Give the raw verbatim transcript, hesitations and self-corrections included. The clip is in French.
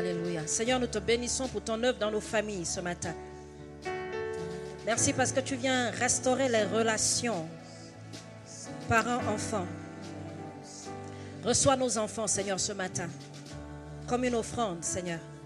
Alléluia. Seigneur, nous te bénissons pour ton œuvre dans nos familles ce matin. Merci parce que tu viens restaurer les relations parents-enfants. Reçois nos enfants, Seigneur, ce matin, comme une offrande, Seigneur.